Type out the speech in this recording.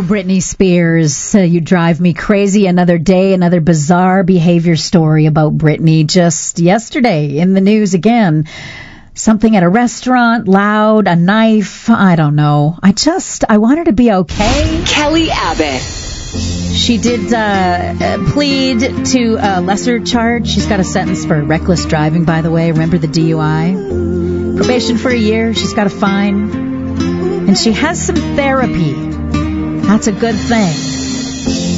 Britney Spears, you drive me crazy. Another day, another bizarre behavior story about Britney. Just yesterday in the news again. Something at a restaurant, loud, a knife, I don't know. I want her to be okay. Kelly Abbott. She did plead to a lesser charge. She's got a sentence for reckless driving, by the way. Remember the DUI? Probation for a year. She's got a fine. And she has some therapy. That's a good thing.